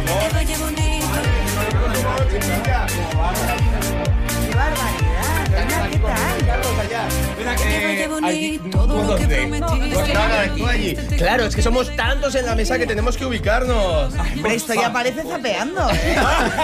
¡Qué barbaridad! Lorena, ¿qué tal? Claro, es que somos tantos en la mesa que tenemos que ubicarnos. Hombre, esto ya parece zapeando, ¿eh?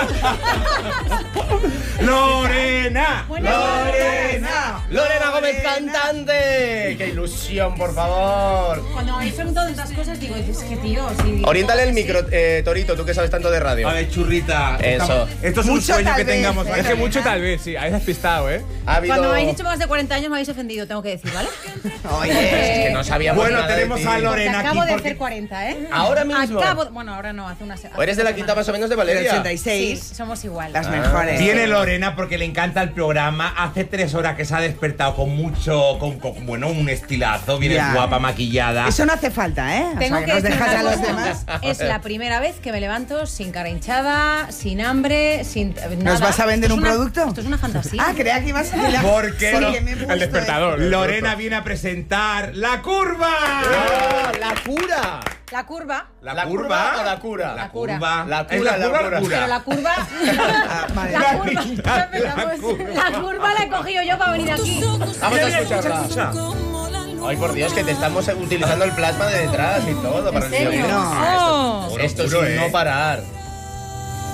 ¡Lorena! ¡Lorena! ¡Lorena Gómez, cantante! ¡Qué ilusión, por favor! Cuando habéis preguntado tantas cosas, digo, es que tío, si... Oriéntale el micro, Torito, tú que sabes tanto de radio. A ver, churrita. Eso. Esto es un Mucho sueño tal que vez, tengamos. ¿eh? Es que mucho tal vez, sí. Habéis despistado, ¿eh? Ha habido... Cuando me habéis dicho más de 40 años me habéis ofendido, tengo que decir, ¿vale? Oye, es que no sabíamos Bueno, nada de tenemos ti. a Porque Lorena aquí acabo de porque... hacer 40, ¿eh? ¿Ahora mismo? Bueno, ahora no, hace una semana. ¿O eres de la quinta más o menos de De Valeria? 86. Sí, somos igual. Las mejores. Viene Lorena porque le encanta el programa. Hace 3 horas que se ha despertado con mucho, bueno, un estilazo, viene Ya. guapa, maquillada. Eso no hace falta, ¿eh? Tengo o sea, que nos decir dejas a una los cosa. demás. Es la primera vez que me levanto sin cara hinchada, sin hambre, sin nada. ¿Nos vas a vender Esto un es una- producto? Esto es una fantasía. Ah, creía que ibas a decir la... ¿Por qué? Sí, No, que me he puesto El despertador. Lorena viene a presentar La Curva. ¡Ah, la cura! La curva. ¿La curva o la cura? La cura. La ¿Es cura, la curva o la la cura. Pero cura? la curva. vale. La curva. La Empezamos. curva. La curva la he cogido yo para venir aquí. Vamos a escucharla. Escucha. Ay, por Dios, que te estamos utilizando el plasma de detrás y todo para el ¿En serio? guión. No, Oh. Esto es Juro, un no parar.